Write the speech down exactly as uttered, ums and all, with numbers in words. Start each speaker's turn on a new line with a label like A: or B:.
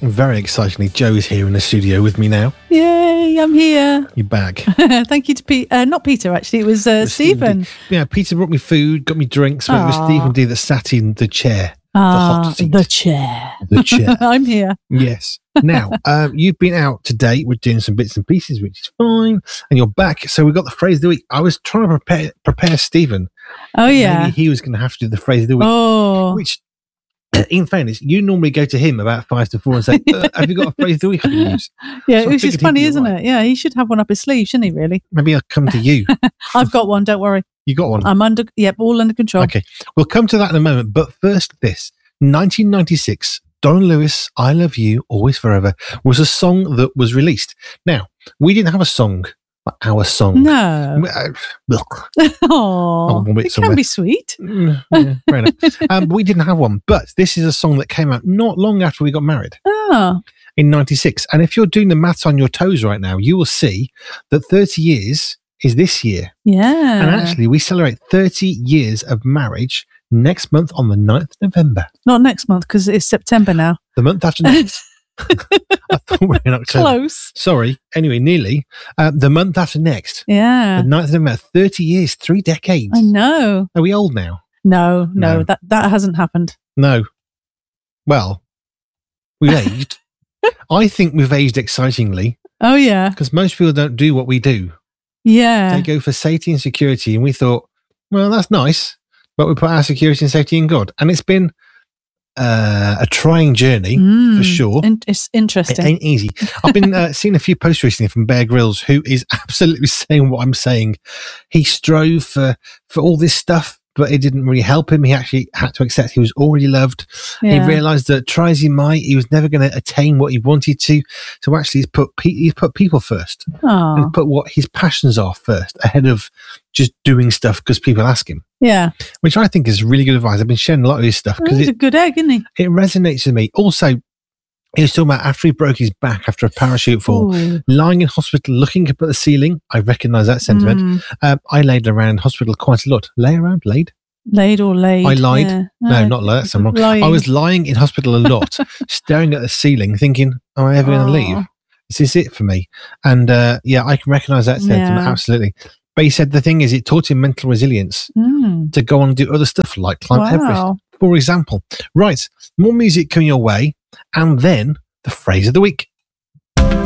A: Very excitingly, Joe is here in the studio with me now.
B: Yay, I'm here.
A: You're back.
B: Thank you to Pete. Uh, not Peter, actually. It was uh,
A: It was
B: Stephen.
A: Yeah, Peter brought me food, got me drinks, but it was
B: Aw.
A: Stephen D that sat in the chair.
B: Ah,
A: the hot seat.
B: the chair.
A: The chair.
B: I'm here.
A: Yes. Now, um, you've been out today. We're doing some bits and pieces, which is fine. And you're back. So we've got the phrase of the week. I was trying to prepare prepare Stephen.
B: Oh, yeah.
A: Maybe he was going to have to do the phrase of the week.
B: Oh.
A: Which, in fairness, you normally go to him about five to four and say, uh, have you got a phrase of the week I can use?
B: Yeah,
A: So I
B: which is
A: figured he'd
B: funny,
A: be
B: isn't
A: alright.
B: it? Yeah, he should have one up his sleeve, shouldn't he, really?
A: Maybe I'll come to you.
B: I've got one, don't worry.
A: You got one?
B: I'm under, yep, all under control.
A: Okay. We'll come to that in a moment. But first, this. nineteen ninety-six, Don Lewis, I Love You, Always Forever, was a song that was released. Now, we didn't have a song, like our song.
B: No.
A: Uh, ugh.
B: Oh,
A: vomit
B: it
A: somewhere.
B: can be sweet.
A: Mm, yeah, fair enough. Um, but we didn't have one. But this is a song that came out not long after we got married
B: Oh,
A: in ninety-six. And if you're doing the maths on your toes right now, you will see that thirty years is this year.
B: yeah.
A: And actually, we celebrate thirty years of marriage next month on the ninth of November.
B: Not next month, because it's September now.
A: The month after next. I thought we were in October.
B: Close.
A: Sorry. Anyway, nearly. Uh, the month after next.
B: Yeah.
A: The ninth of November. thirty years, three decades.
B: I know.
A: Are we old now?
B: No, no,
A: No.
B: that that hasn't happened.
A: No. Well, we've aged. I think we've aged excitingly
B: Oh, yeah.
A: because most people don't do what we do.
B: Yeah.
A: They go for safety and security. And we thought, well, that's nice, but we put our security and safety in God. And it's been uh, a trying journey
B: Mm,
A: for sure.
B: in- it's
A: It
B: interesting.
A: ain't easy. I've been uh, seeing a few posts recently from Bear Grylls, who is absolutely saying what I'm saying. He strove for, for all this stuff, but it didn't really help him. He actually had to accept he was already loved.
B: Yeah.
A: He realised that try as he might, he was never going to attain what he wanted to. So actually, he's put pe- he's put people first
B: Oh,
A: and put what his passions are first ahead of just doing stuff because people ask him,
B: yeah.
A: which I think is really good advice. I've been sharing a lot of his stuff because
B: He's a
A: it,
B: good egg, isn't he?
A: it resonates with me. Also, he was talking about after he broke his back after a parachute fall,
B: Ooh.
A: lying in hospital, looking up at the ceiling. I recognise that sentiment.
B: Mm.
A: Um, I laid around hospital quite a lot. Lay around, laid.
B: Laid or laid?
A: I lied.
B: Yeah.
A: No, not lay. That's I'm wrong.
B: Lying.
A: I was lying in hospital a lot, staring at the ceiling, thinking, "Am I ever going to
B: Oh.
A: leave? Is this it for me?" And uh, yeah, I can recognise that sentiment
B: Yeah.
A: absolutely. But he said the thing is, it taught him mental resilience
B: Mm.
A: to go on and do other stuff like climb Everest,
B: Wow.
A: for example. Right, more music coming your way, and then the phrase of the week.